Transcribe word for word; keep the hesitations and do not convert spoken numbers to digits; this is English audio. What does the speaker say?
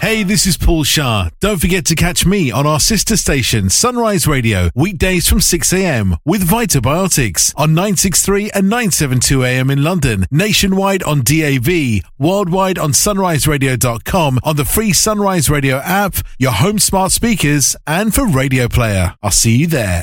Hey, this is Paul Shah. Don't forget to catch me on our sister station, Sunrise Radio, weekdays from six a.m. with Vitobiotics on nine sixty-three and nine seventy-two a m in London, nationwide on D A B, worldwide on sunrise radio dot com, on the free Sunrise Radio app, your home smart speakers, and for Radio Player. I'll see you there.